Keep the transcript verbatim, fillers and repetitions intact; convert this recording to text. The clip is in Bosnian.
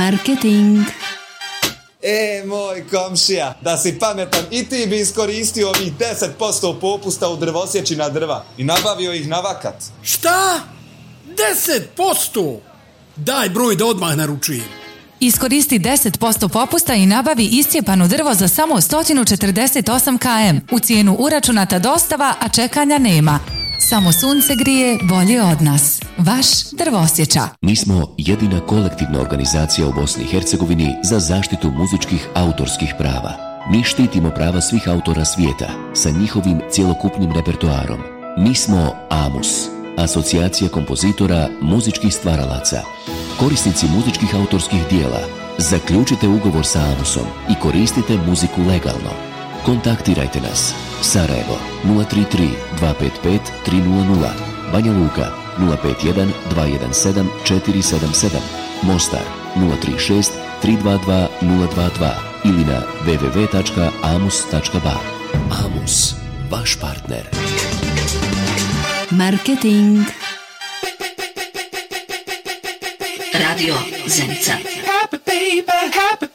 Marketing. E, moj komšija, da si pametan i ti bi iskoristio ovih deset posto popusta u drvosjeći na drva i nabavio ih na vakat. Šta? deset posto? Daj broj da odmah naručujem. Iskoristi deset posto popusta i nabavi iscijepano drvo za samo sto četrdeset osam kilometara. U cijenu uračunata dostava, a čekanja nema. Samo sunce grije bolje od nas. Vaš Drvosječa. Mi smo jedina kolektivna organizacija u Bosni i Hercegovini za zaštitu muzičkih autorskih prava. Mi štitimo prava svih autora svijeta sa njihovim cjelokupnim repertoarom. Mi smo AMUS, Asocijacija kompozitora muzičkih stvaralaca. Korisnici muzičkih autorskih dijela, zaključite ugovor sa AMUSom i koristite muziku legalno. Kontaktirajte nas. Sarajevo nula tri tri dva pet pet tri nula nula, Banja Luka nula pet jedan dva jedan sedam četiri sedam sedam, Mostar nula tri šest tri dva dva nula dva dva ili na w w w tačka amus tačka ba. AMUS, vaš partner. Marketing. Radio Zenica. Happy baby, happy